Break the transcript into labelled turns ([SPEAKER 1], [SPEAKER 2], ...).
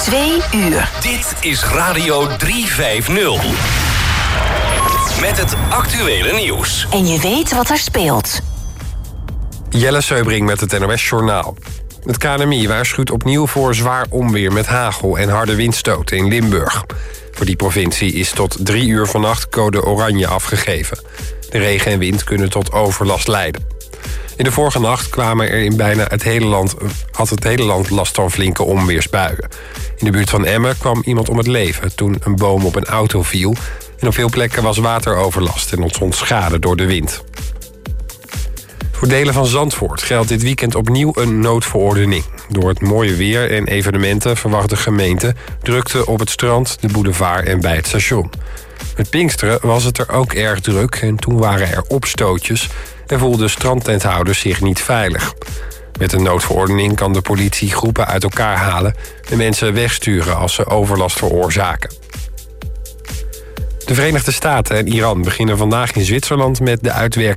[SPEAKER 1] 2 uur.
[SPEAKER 2] Dit is Radio 350. Met het actuele nieuws.
[SPEAKER 1] En je weet wat er speelt.
[SPEAKER 3] Jelle Seubring met het NOS Journaal. Het KNMI waarschuwt opnieuw voor zwaar onweer met hagel en harde windstoten in Limburg. Voor die provincie is tot 3 uur vannacht code oranje afgegeven. De regen en wind kunnen tot overlast leiden. In de vorige nacht kwamen er in bijna het hele land last van flinke onweersbuien. In de buurt van Emmen kwam iemand om het leven toen een boom op een auto viel. En op veel plekken was wateroverlast en ontstond schade door de wind. Voor delen van Zandvoort geldt dit weekend opnieuw een noodverordening. Door het mooie weer en evenementen verwacht de gemeente drukte op het strand, de boulevard en bij het station. Met Pinksteren was het er ook erg druk en toen waren er opstootjes en voelden strandtenthouders zich niet veilig. Met een noodverordening kan de politie groepen uit elkaar halen en mensen wegsturen als ze overlast veroorzaken. De Verenigde Staten en Iran beginnen vandaag in Zwitserland met de uitwerking